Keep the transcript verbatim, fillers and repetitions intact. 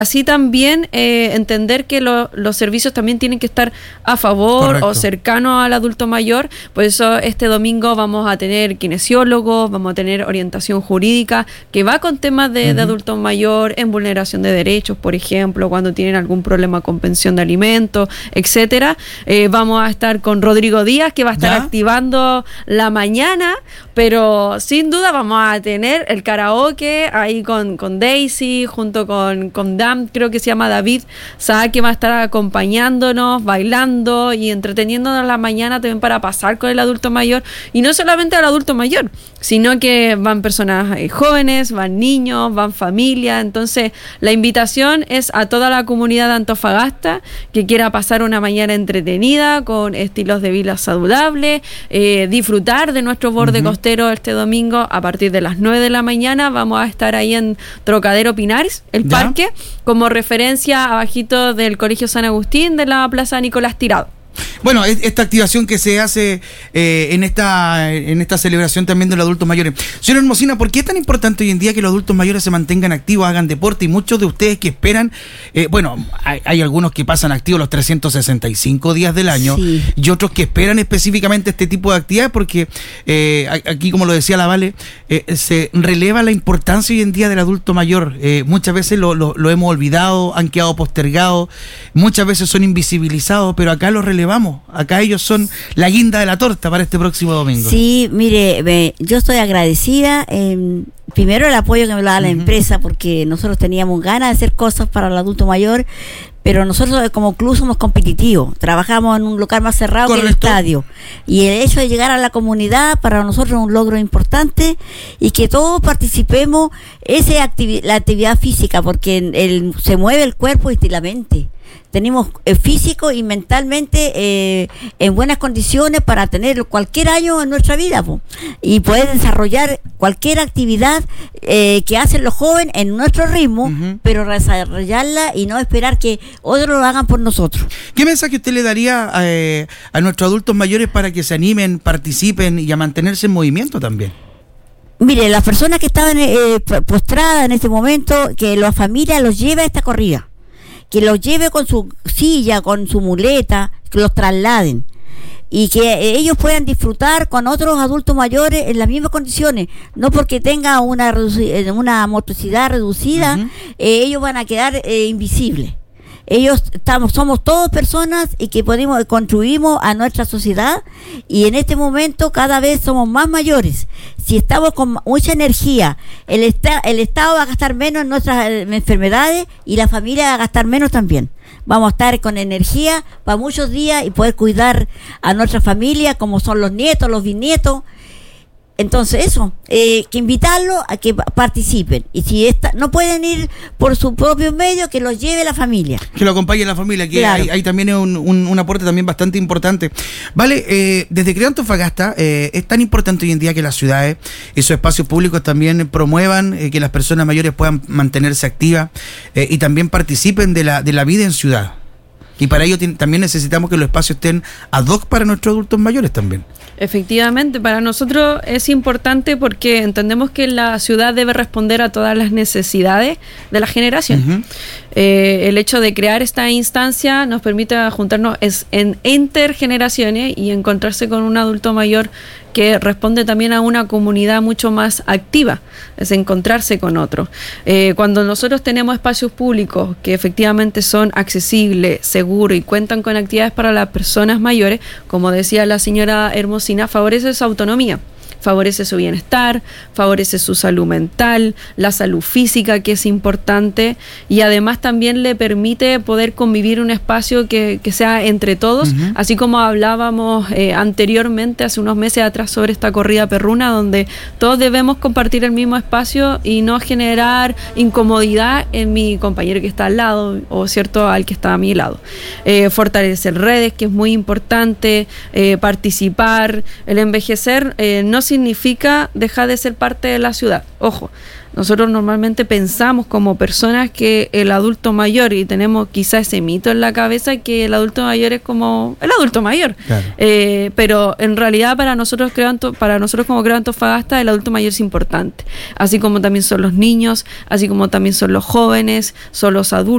Así también eh, entender que lo, los servicios también tienen que estar a favor Correcto. O cercanos al adulto mayor. Por eso este domingo vamos a tener kinesiólogos, vamos a tener orientación jurídica que va con temas de, uh-huh. de adulto mayor en vulneración de derechos, por ejemplo, cuando tienen algún problema con pensión de alimentos, etcétera. Eh, vamos a estar con Rodrigo Díaz, que va a estar ¿Ya? activando la mañana, pero sin duda vamos a tener el karaoke ahí con, con Daisy, junto con, con Dan, creo que se llama David Saá, que va a estar acompañándonos, bailando y entreteniéndonos la mañana también para pasar con el adulto mayor, y no solamente al adulto mayor, sino que van personas eh, jóvenes, van niños, van familias. Entonces la invitación es a toda la comunidad de Antofagasta que quiera pasar una mañana entretenida con estilos de vida saludables, eh, disfrutar de nuestro borde uh-huh. costero este domingo a partir de las nueve de la mañana. Vamos a estar ahí en Trocadero Pinares, el ¿Ya? parque, como referencia abajito del Colegio San Agustín de la Plaza Nicolás Tirado. Bueno, esta activación que se hace eh, en esta en esta celebración también de los adultos mayores. Señora Hermosina, ¿por qué es tan importante hoy en día que los adultos mayores se mantengan activos, hagan deporte? Y muchos de ustedes que esperan, eh, bueno, hay, hay algunos que pasan activos los trescientos sesenta y cinco días del año, sí. y otros que esperan específicamente este tipo de actividades porque eh, aquí, como lo decía la Vale, eh, se releva la importancia hoy en día del adulto mayor. Eh, muchas veces lo, lo, lo hemos olvidado, han quedado postergados, muchas veces son invisibilizados, pero acá los relevamos. Acá ellos son la guinda de la torta para este próximo domingo. Sí, mire, me, yo estoy agradecida. Eh, primero el apoyo que me da la uh-huh. empresa, porque nosotros teníamos ganas de hacer cosas para el adulto mayor, pero nosotros como club somos competitivos, trabajamos en un local más cerrado Correcto. Que el estadio, y el hecho de llegar a la comunidad para nosotros es un logro importante, y que todos participemos ese activi- la actividad física, porque el, el, se mueve el cuerpo y la mente. Tenemos eh, físico y mentalmente eh, en buenas condiciones para tener cualquier año en nuestra vida, po, y poder desarrollar cualquier actividad eh, que hacen los jóvenes en nuestro ritmo, uh-huh. pero desarrollarla y no esperar que otros lo hagan por nosotros. ¿Qué mensaje usted le daría eh, a nuestros adultos mayores para que se animen, participen y a mantenerse en movimiento también? Mire, las personas que estaban eh, postradas en este momento, que la familia los lleve a esta corrida, que los lleve con su silla, con su muleta, que los trasladen, y que ellos puedan disfrutar con otros adultos mayores en las mismas condiciones, no porque tenga una reduci- una motricidad reducida, uh-huh. eh, ellos van a quedar eh, invisibles. Ellos estamos, somos todos personas y que podemos contribuimos a nuestra sociedad, y en este momento cada vez somos más mayores. Si estamos con mucha energía, el, esta, el Estado va a gastar menos en nuestras enfermedades y la familia va a gastar menos también. Vamos a estar con energía para muchos días y poder cuidar a nuestra familia, como son los nietos, los bisnietos. Entonces eso, eh, que invitarlos a que participen, y si esta, no pueden ir por su propio medio, que los lleve la familia. Que lo acompañe la familia, que claro. hay, hay también un, un, un aporte también bastante importante. Vale, eh, desde Creo Antofagasta, eh, es tan importante hoy en día que las ciudades y sus espacios públicos también promuevan eh, que las personas mayores puedan mantenerse activas eh, y también participen de la, de la vida en ciudad. Y para ello t- también necesitamos que los espacios estén ad hoc para nuestros adultos mayores también. Efectivamente, para nosotros es importante porque entendemos que la ciudad debe responder a todas las necesidades de la generación. Uh-huh. Eh, el hecho de crear esta instancia nos permite juntarnos es, en intergeneraciones y encontrarse con un adulto mayor que responde también a una comunidad mucho más activa, es encontrarse con otros. Eh, cuando nosotros tenemos espacios públicos que efectivamente son accesibles, seguros y cuentan con actividades para las personas mayores, como decía la señora Hermosina, favorece su autonomía, favorece su bienestar, favorece su salud mental, la salud física, que es importante, y además también le permite poder convivir en un espacio que, que sea entre todos, uh-huh. así como hablábamos eh, anteriormente, hace unos meses atrás, sobre esta corrida perruna, donde todos debemos compartir el mismo espacio y no generar incomodidad en mi compañero que está al lado, o cierto, al que está a mi lado. Eh, fortalecer redes, que es muy importante, eh, participar, el envejecer eh, no significa dejar de ser parte de la ciudad. Ojo, nosotros normalmente pensamos como personas que el adulto mayor, y tenemos quizás ese mito en la cabeza que el adulto mayor es como el adulto mayor. Claro. Eh, pero en realidad para nosotros, creo, para nosotros como Creo Antofagasta, el adulto mayor es importante. Así como también son los niños, así como también son los jóvenes, son los adultos.